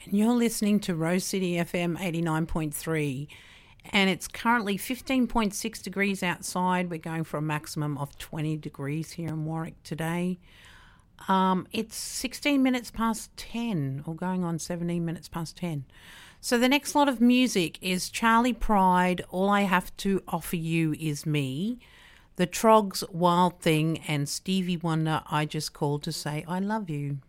and you're listening to Rose City FM 89.3, and it's currently 15.6 degrees outside. We're going for a maximum of 20 degrees here in Warwick today. It's 16 minutes past 10, or going on 17 minutes past 10. So the next lot of music is Charlie Pride, All I Have to Offer You Is Me, The Trogs, Wild Thing, and Stevie Wonder, I Just Called to Say I Love You.